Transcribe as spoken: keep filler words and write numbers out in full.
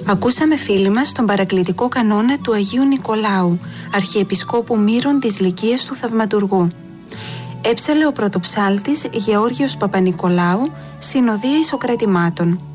Ακούσαμε φίλοι μας τον παρακλητικό κανόνα του Αγίου Νικολάου, Αρχιεπισκόπου Μύρων της Λυκείας του Θαυματουργού. Έψαλε ο πρωτοψάλτης Γεώργιος Παπανικολάου, Συνοδεία Ισοκρατημάτων.